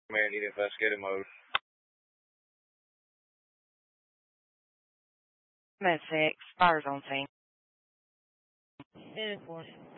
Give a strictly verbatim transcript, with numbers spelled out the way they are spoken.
Man, need investigative mode. Med six, fires on scene. ten four.